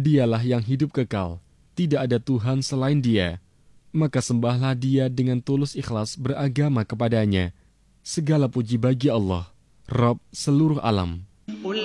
Dialah yang hidup kekal, tidak ada Tuhan selain Dia. Maka sembahlah Dia dengan tulus ikhlas beragama kepadanya. Segala puji bagi Allah, Rabb seluruh alam.